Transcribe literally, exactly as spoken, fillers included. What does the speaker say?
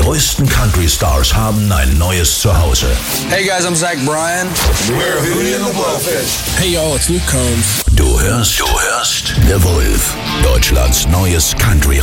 größten Country-Stars haben ein neues Zuhause. Hey guys, I'm Zach Bryan. We're Hootie and the Blowfish. Hey y'all, it's Luke Combs. Du hörst, du hörst The Wolf, Deutschlands neues Country